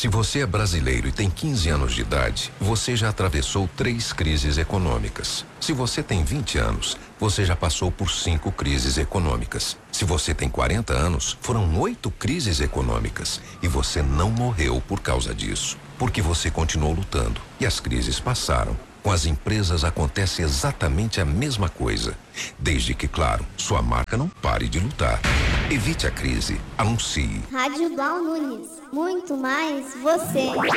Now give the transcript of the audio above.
Se você é brasileiro e tem 15 anos de idade, você já atravessou 3 crises econômicas. Se você tem 20 anos, você já passou por 5 crises econômicas. Se você tem 40 anos, foram 8 crises econômicas. E você não morreu por causa disso, porque você continuou lutando. E as crises passaram. Com as empresas acontece exatamente a mesma coisa. Desde que, claro, sua marca não pare de lutar. Evite a crise. Anuncie. Rádio Blau Nunes. Muito mais você.